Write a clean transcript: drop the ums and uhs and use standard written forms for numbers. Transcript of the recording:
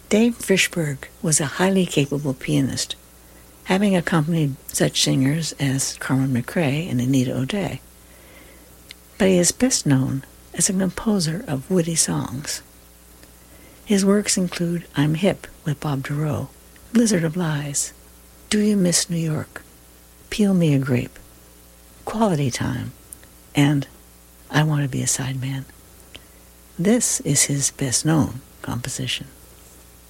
Dave Frishberg was a highly capable pianist, having accompanied such singers as Carmen McRae and Anita O'Day. But he is best known as a composer of witty songs. His works include I'm Hip with Bob Dorough, Blizzard of Lies, Do You Miss New York, Peel Me a Grape, Quality Time, and I Want to Be a Sideman. This is his best-known composition.